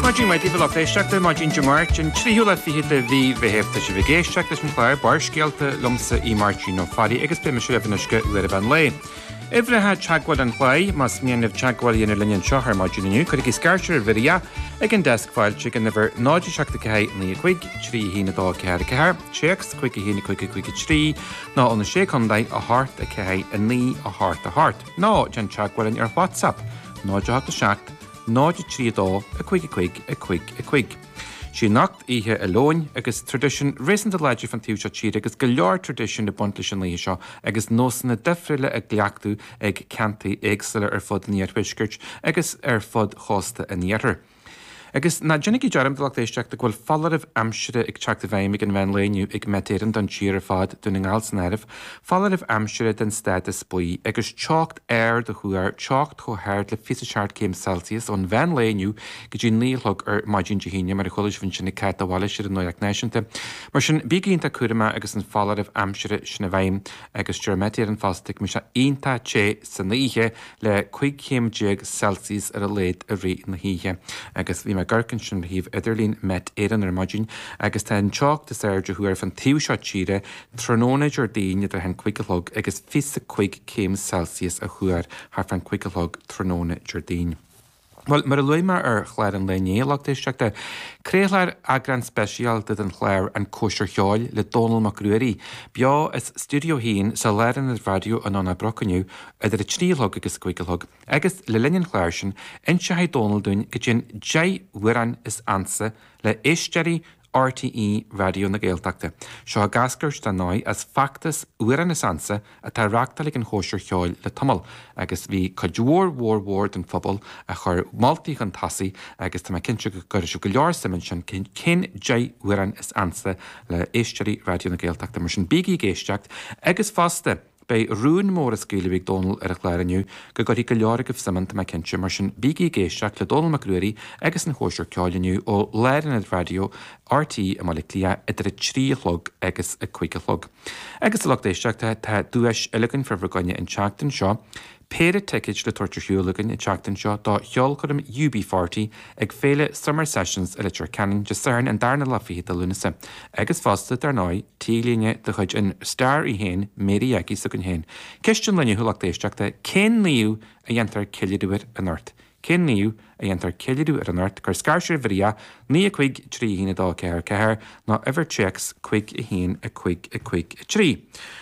Máidín maidí bhfuil éisteachta máidín de Mart an tríúla fihiide bhí bheithefta se bh géisteachtas an chláir bar scialta lomsa í Martín ó Fadí agus be me se lehanasce uair ban lé. Ifrethe teagháil an chláid mas mianamh teagháil inar linnean seothar máidíniu chuir gus scartear videa ag an deskfáilte gan nabar 9 ní chuig trí hína dá ceir ceir, checks chuig hína chuig trí, ná anna sé condaid a hart a ceir a ní a hart. Ná dean teagháil ar WhatsApp, ná deachta seach, náid trídó a chuig. Sí nacht ihe alóin agus tradition recent leidú fan tíú tíre agus go leor tradition de buntlis an lí seo agus nósanna defriile a gleachtú ag cantaí éagsile ar fud níarhuiisgurt agus ar fud chosta a níarthar. Agus na dynnig I jarm dylach éisteach de gwil fallarif amsire ag teachta bhaimig an bhain léniu ag metéiran don tír fad dún an gáils nerv, fallarif amsire den stad is buí agus teacht de chuar, teacht chohair le 24 céim Celsius on bhain léniu go dtí nílthg ar maidín dihíine mar a cholis fin sinna cat a bháile siar an nóiach náisianta. Mar sin bígínta cuarama agus an fallarif amsire sinna bhaim agus tír metéiran fastig mi se ínta ché san ihe le 5 céim Celsius ar a léad a rí na híhe agus bhí garcan sin híh idirlín met éan ar maidín agus tá an teach de Serge chuir fan tíú seo tíre tróna Jordíine ar hen cuiigelog agus 5 céim Celsius a chuir haar fan cuiigelog tróna Jordíine. Wel, mar a luimar ar chléir an lénéalacht éisteachta, créalair agran special dyd an chléir an cóisiir cheáil le Donald Macrueri. Bia is studio hín sa leiran ar radio an anna brocaniu idir a trílog agus cuiigelog. Agus le linnean chléir sin, inse haid Donald dún go dtí jai wiran is ansa le éisteari RTE radio na Gaeltachta. Seo a gascairt den nói as factus uair na sansa a tá reachtaigh an chóisiir cheáil le tamil agus bhí cadúór den phobal a chur maltaí an tasaí agus tá cinse go go leor simman sin cin jai uair is ansa le éisteari radio na Gaeltachta mar sin bíí géisteacht agus fásta bei rún mór a scéilehíh Donald ar a chléirniu go goí go leor go simanta me cinse mar sin bíí géisteach le Donald Macrueri agus na chóisiir ceáilniu ó leiran radio RT a mala clia idir a trílog agus a cuiigelog. Agus a logdéisteachta tá dúis elegant freibragaine in teachtain seo, Péire ticket le tortur hiúlagan I teachtain seo dá cheol chum UB40 ag féle summer sessions electric canning just cern an darna lafií a lunasa. Agus fásta dar nói tílíne de chuid in star I héin méri agi sa gon héin. Kistin lenne hulachtéisteachta cén níú a dhéantar ciliadúir an ort. Cén níú a dhéantar ciliadú ar an ort gur scarseir videa ní a chuig trí hína dá ceir ná ever checks chuig a hín a chuig a trí.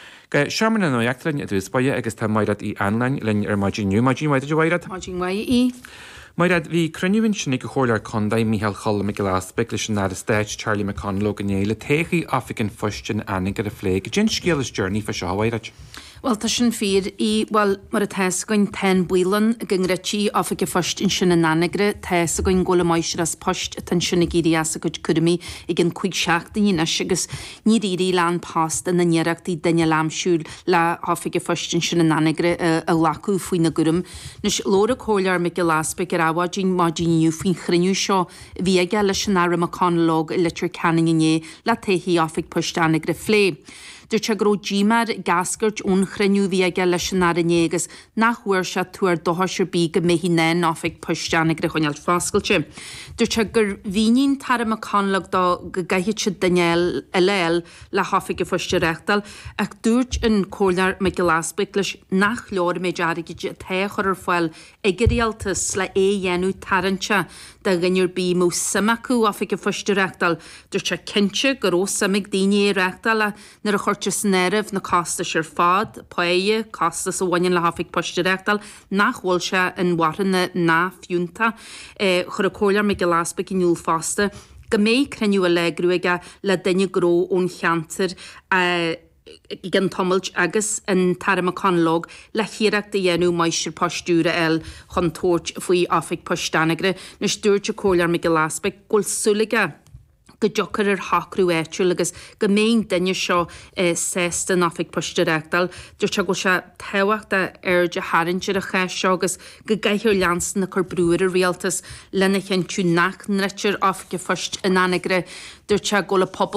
Seaman an óiachtainn a dús baie agus tá maidad I anlainn linn ar maidíniu. Maidín maidad a bhairad? Maidín maidí. Maidad bhí cruniúin sinnig go chóir condaid Michael Cholla me glas beaglas sin náda stéit Charlie McConnell gan éile téchaí African fustin anig ar a phléig. Gin scéalas journey fa seo bhairad? Wel, ta sin fyr I, wel, mar a tes goin 10 bwylan gyng ryti off ag fyrst in sin yn anegre, tes goin gola moesir as post tan sin ag iri as ag cwrmi ag yn cwig siach dyn ys agos ni riri lan past yn ynierach di dynia lam siŵl la off ag fyrst in sin yn anegre a lacw fwy na gwrm. Nys lor y coliar me gilasbeg ar awa jyn modyn yw fwy'n chrynw sio fi ag ala sinara maconolog electric canning yn ye la tehi off ag pwst anegre fle. Dyrcha gro gymar gasgurt unchrynw fi ag leisionar yn egus na chwyr siad tŵr dohosir big y mehi nen off ag pwstian ag rechonial ffasgolche. Dyrcha gyr fi'n tar y maconlog do gygahid sydd dyniel elel la hoff ag y ffwstiau rechtal ac dwrt yn coliar me gilasbeg lys nach lor me jarig i teach o'r ffwel ag irialtus la enw tarantcha da gynnyr bi mw symacw off ag y ffwstiau rechtal. Dyrcha cynche gyro symig dini rechtal a nyr y just nerv na costa sy'r fad, poeie, costa sa wanyan la hafig postirectal, nach walsha yn waran na fiunta, chwr y coliar me gilasbeg in yw'r fasta, gymau crenw alegru ega la dynia gro o'n chanter I gan tomulch agus yn tarim a conlog la hirach de yenw maisir postúra el chon torch fwy afig postanagre, nes dúrch y coliar me gilasbeg gol suliga. Go jocar ar hacrú éitiúil agus go méin daine seo sésta nafig postirectal, dúirte go se tehaachta ar de harintir a ché seo agus go gaithir leansan na chur brúir a rialtas lena chin tú nach nretir afig fust in anagre, dúirte go le pobl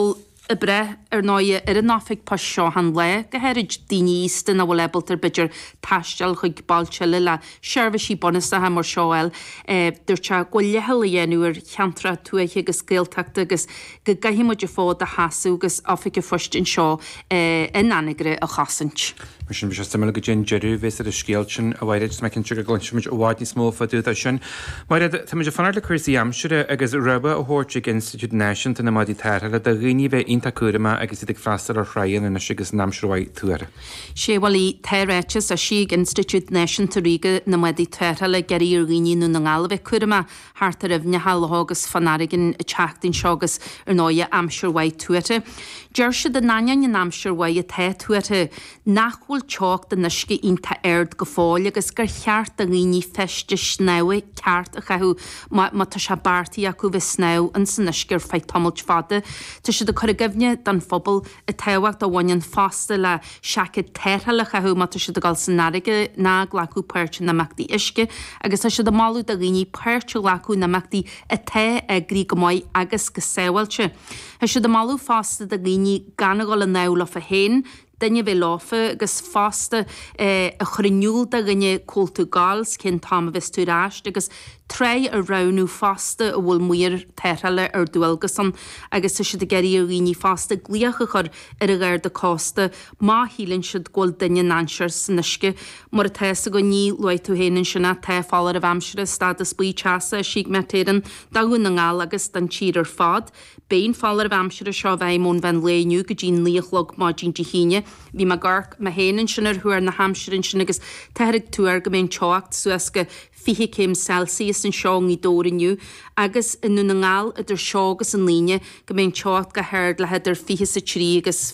y bre náide ar an náfik pas seo han le, gohéid daníiste na bhfuil ebaltar bidr taisteal chuig balseile le seirbh sí bonus a ha mar seoil, dúirte go lehel dhéanúir cheantra tuaiche agus scéalteachta agus go gaihíimeide fád a hasú agus áfiige fustin seo in anigre a chasint. Sin be sem go gin jeú vis a scéaltin a bhaidir me cinn go glanisiid óháidní smó faú sin. Mar táidir fanir le chuirí amsúre agus rubbe a Hortic Institute Nation na madí teile a rií bheith intacurama agus ag freistal ar chraíon na sigus námsúhaid tuaire. Sé bhí tereches a siig Institute Nation Riga na madí teile geí ar riíú na ngábheith curama hátar a bhne hallthgus fanarigin teachtain segus ar 9 amsúhaid tuaite. Deir se de nain in amsúhaid a te tuaite nachhfuil teach den nuisce ínta aird go fáil agus gur cheart a rií feiste snáha ceart a chaú má tá se bartaí acu bheith sná an san nuisceir feid tamailt fada. Tá si de chu gomne den fphobal a tehacht a bhainean fásta le seacha teirtha le chaú má tá si gáil san náige ná lecu páirte naachtaí isce agus tá si de máú a rií páirte lecu naachtaí a te agrí go maiid agus go saohailte. Tá si de máú fásta a rií gannaáil a nála a héin, Danne bheith láfa agus fásta a churniúil a gnne Coltúgáils cin tam bheits túráist agus tre a ranú fásta a bhfuil muir teile ar dúilgasan agus si de geirí a rií fásta glíocha chur ar a gir de cásta má hílann siad ghil daine náseir san nuisce mar a teessa go ní leid tú héanaan sinna teáil a bhamsere stad a spí teasa siig metéan daún na ngáil agus den tír ar fád. Béin fáil a bhamsere seo bheith mún bhein léniu go dín líochlog má dín híine. Bhí me garc me héanaan sinar thuair na hamserin sin agus teirigh túair go mbeon teocht suasca 20 Celsius an seong í dóriniu agus inú na ngáil idir seogus an líne go mbeon teocht go heard le heidir 23 agus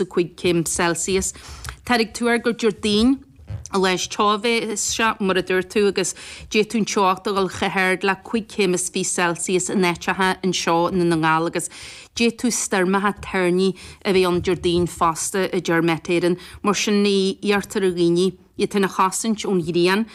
25 Celsius. Teirigh túair gur Jordain a leis teábheith se mar a dúir tú agus déún teocht a gáil chehéir le 5 Celsius in nettethe an seo na na ngáil agus dé tú starmathe terní a bheith an Jordain fásta a dúir metéan mar sin ní dheartar a rií I tena chasint ón hírían